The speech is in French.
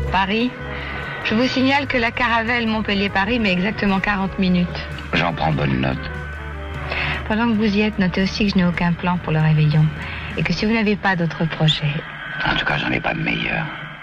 Paris. Je vous signale que la Caravelle Montpellier-Paris met exactement 40 minutes. J'en prends bonne note. Pendant que vous y êtes, notez aussi que je n'ai aucun plan pour le réveillon. Et que si vous n'avez pas d'autres projets... En tout cas, j'en ai pas de meilleur.